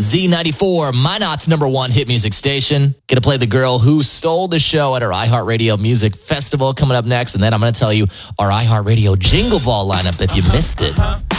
Z94, Minot's #1 hit music station. Gonna play the girl who stole the show at our iHeartRadio Music Festival coming up next. And then I'm gonna tell you our iHeartRadio Jingle Ball lineup if you missed it.